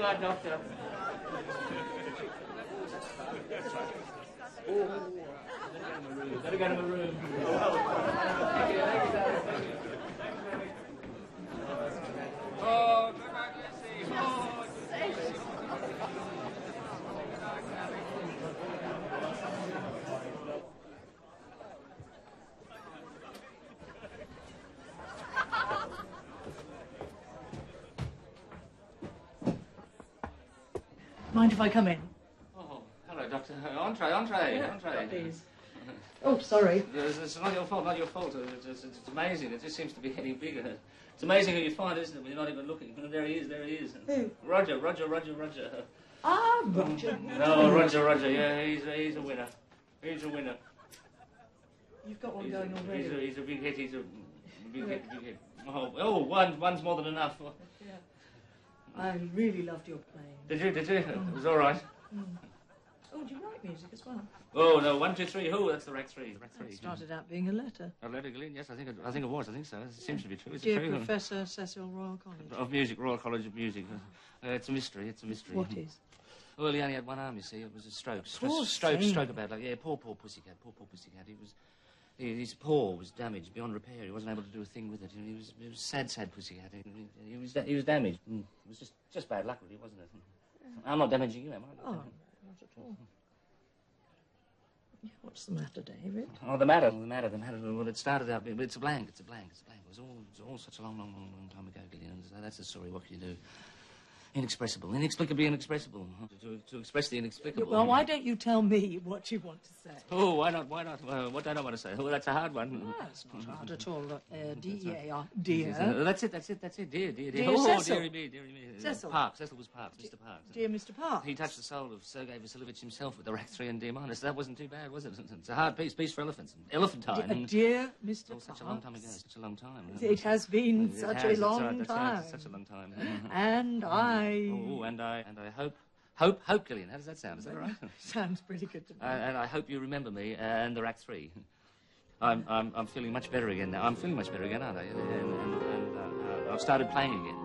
my doctor. Better go to my room. Thank you, darling. Oh, good night, Jessie. Oh, Mind if I come in? oh, hello, Doctor. Entree. Please. Oh, sorry. It's not your fault, not your fault. It's amazing. It just seems to be getting bigger. It's amazing who you find, isn't it, when you're not even looking. There he is. Who? Roger. Ah, Roger. No, Roger. Yeah, he's a winner. He's a winner. You've got one going already. He's a big hit. He's a big hit. One's more than enough. Yeah. I really loved your playing. Did you? It was all right. Oh, do you write music as well? Oh no, 1, 2, 3. Who? That's the Rack 3. It started out being a letter. A letter, Gillian? Yes, I think it was. I think so. It seems to be true. It's Dear true. Professor Cecil Royal College. Of Music, Royal College of Music. It's a mystery. What is? Well, he only had one arm, you see. It was a stroke. Poor Stroke about like, yeah, poor pussycat. His paw was damaged beyond repair. He wasn't able to do a thing with it. He was sad pussycat. He was damaged. It was just bad luck, really, wasn't it? I'm not damaging you, am I? Oh, not at all. Yeah, what's the matter, David? Oh, the matter. Well, it started out... It's a blank. It was all such a long time ago, Gillian. That's the story. What can you do? Inexpressible. Inexplicably inexpressible. To express the inexplicable. Well, why don't you tell me what you want to say? Oh, why not? Well, what don't I want to say? Oh, that's a hard one. No, it's not hard at all. D-E-A-R. Dear. That's it. Dear. Dear Oh, Cecil. dearie me. Cecil. Cecil was Parks. Mr. Parks. Dear Mr. Parks. He touched the soul of Sergei Vasilyevich himself with the Rack 3 and D minus. That wasn't too bad, was it? It's a hard piece for elephants. Elephantine. Dear Mr. Parks. Such a long time ago. Such a long time. It has been such a long time. Such a long time. And I... Oh, and I hope, Gillian. How does that sound? Is that all right? Sounds pretty good to me. And I hope you remember me and the Rack 3. I'm feeling much better again now. I'm feeling much better again, aren't I? And I've started playing again.